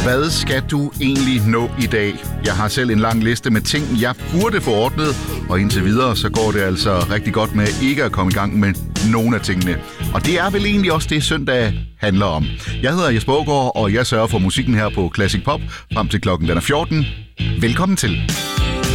Hvad skal du egentlig nå i dag? Jeg har selv en lang liste med ting, jeg burde få ordnet, og indtil videre så går det altså rigtig godt med ikke at komme i gang med nogle af tingene. Og det er vel egentlig også det, søndag handler om. Jeg hedder Jesper Aagaard, og jeg sørger for musikken her på Classic Pop frem til klokken den er 14. Velkommen til.